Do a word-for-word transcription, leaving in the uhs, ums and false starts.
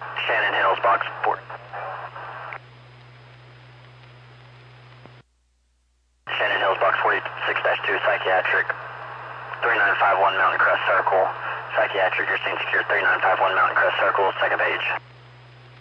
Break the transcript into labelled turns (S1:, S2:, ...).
S1: Shannon Hills, box four. Shannon Hills, box forty-six dash two, psychiatric. three nine five one Mountain Crest Circle. Psychiatric, you're staying secure. three nine five one Mountain Crest Circle, second page.